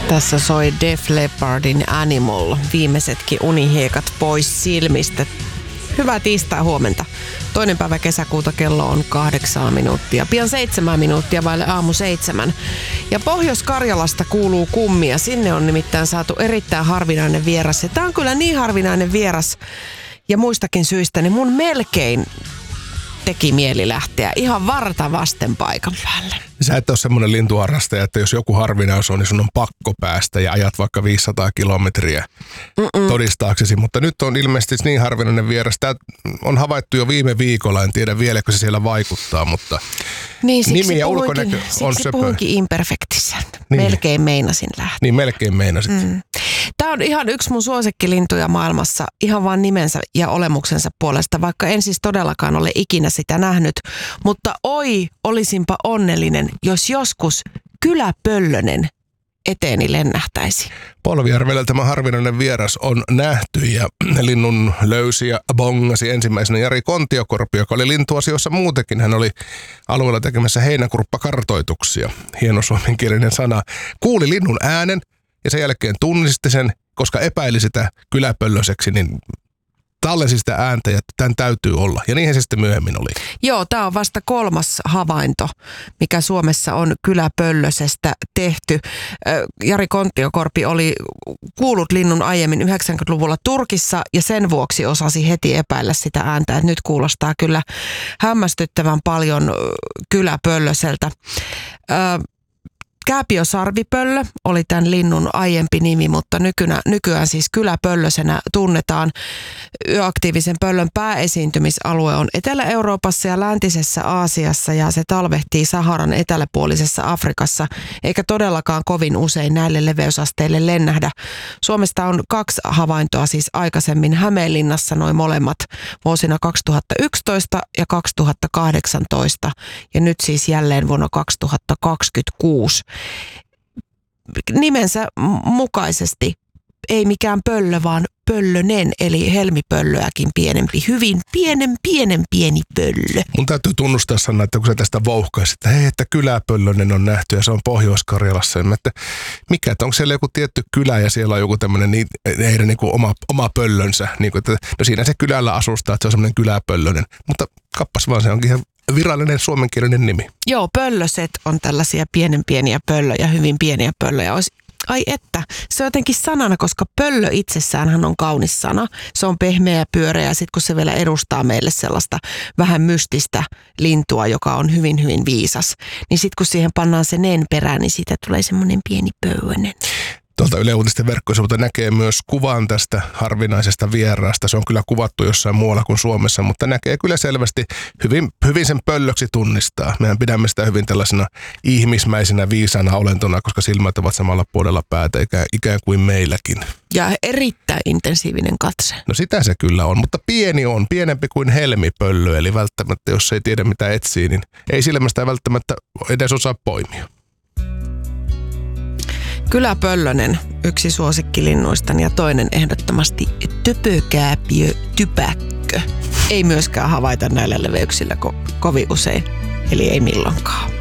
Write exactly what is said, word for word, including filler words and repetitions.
Tässä soi Def Leppardin Animal. Viimeisetkin unihiekat pois silmistä. Hyvää tiistai huomenta. Toinen päivä kesäkuuta, kello on kahdeksan minuuttia. Pian seitsemän minuuttia vaille aamu seitsemän. Ja Pohjois-Karjalasta kuuluu kummia. Sinne on nimittäin saatu erittäin harvinainen vieras. Ja tää on kyllä niin harvinainen vieras ja muistakin syistä, niin mun melkein teki mieli lähteä ihan varta vasten paikan päälle. Sä et ole semmoinen lintuharrastaja, että jos joku harvinaisuus on, niin sun on pakko päästä ja ajat vaikka viisisataa kilometriä Mm-mm. todistaaksesi. Mutta nyt on ilmeisesti niin harvinainen vieras. Tämä on havaittu jo viime viikolla, en tiedä vieläkö se siellä vaikuttaa, mutta niin, nimi ja ulkonäkö on siksi söpö. puhunkin imperfektissä. Niin. Melkein meinasin lähteä. Niin, melkein meinasit. Mm. Tämä on ihan yksi mun suosikkilintuja maailmassa, ihan vaan nimensä ja olemuksensa puolesta, vaikka en siis todellakaan ole ikinä sitä nähnyt. Mutta oi, olisinpa onnellinen, jos joskus kyläpöllönen eteeni lennähtäisi. Polvijärvellä tämä harvinainen vieras on nähty ja linnun löysi ja bongasi ensimmäisenä Jari Kontiokorpi, joka oli lintuasioissa muutenkin. Hän oli alueella tekemässä heinäkurppakartoituksia, hieno suomenkielinen sana. Kuuli linnun äänen ja sen jälkeen tunnisti sen, koska epäili sitä kyläpöllöseksi, niin tallensi sitä ääntä ja tämän täytyy olla. Ja niinhän se sitten myöhemmin oli. Joo, tämä on vasta kolmas havainto, mikä Suomessa on kyläpöllösestä tehty. Jari Kontiokorpi oli kuullut linnun aiemmin yhdeksänkymmentäluvulla Turkissa ja sen vuoksi osasi heti epäillä sitä ääntä. Että nyt kuulostaa kyllä hämmästyttävän paljon kyläpöllöseltä. Kääpiösarvipöllö oli tämän linnun aiempi nimi, mutta nykyään, nykyään siis kyläpöllösenä tunnetaan. Yöaktiivisen pöllön pääesiintymisalue on Etelä-Euroopassa ja läntisessä Aasiassa ja se talvehtii Saharan eteläpuolisessa Afrikassa, eikä todellakaan kovin usein näille leveysasteille lennähdä. Suomesta on kaksi havaintoa siis aikaisemmin Hämeenlinnassa, noin molemmat vuosina kaksituhattayksitoista ja kaksituhattakahdeksantoista ja nyt siis jälleen vuonna kaksituhattakaksikymmentäkuusi. Nimensä mukaisesti ei mikään pöllö, vaan pöllönen, eli helmipöllöäkin pienempi. Hyvin pienen, pienen pieni pöllö. Mun täytyy tunnustaa, Sanna, että kun sä tästä vouhkaisit, että hei, että kyläpöllönen on nähty ja se on Pohjois-Karjalassa. Että mikä, että onko siellä joku tietty kylä ja siellä on joku tämmöinen niin, heidän niin kuin oma, oma pöllönsä. Niin kuin, että, no siinä se kylällä asustaa, että se on semmoinen kyläpöllönen. Mutta kappas vaan, se onkin ihan virallinen suomenkielinen nimi. Joo, pöllöset on tällaisia pienen pieniä pöllöjä, hyvin pieniä pöllöjä. Olisi Ai että, se on jotenkin sanana, koska pöllö itsessäänhän on kaunis sana. Se on pehmeä ja pyöreä ja sitten kun se vielä edustaa meille sellaista vähän mystistä lintua, joka on hyvin hyvin viisas, niin sitten kun siihen pannaan se nen perään, niin siitä tulee semmoinen pieni pöllönen. Tuolta Yle Uutisten verkkosivuilta näkee myös kuvan tästä harvinaisesta vieraasta. Se on kyllä kuvattu jossain muualla kuin Suomessa, mutta näkee kyllä selvästi hyvin, hyvin sen pöllöksi tunnistaa. Mehän pidämme sitä hyvin tällaisena ihmismäisenä viisana olentona, koska silmät ovat samalla puolella päätä ikään, ikään kuin meilläkin. Ja erittäin intensiivinen katse. No sitä se kyllä on, mutta pieni on, pienempi kuin helmipöllö, eli välttämättä jos ei tiedä mitä etsii, niin ei silmästä välttämättä edes osaa poimia. Kyläpöllönen, yksi suosikkilinnuistani ja toinen ehdottomasti töpökääpiö typäkkö. Ei myöskään havaita näillä leveyksillä ko- kovin usein, eli ei milloinkaan.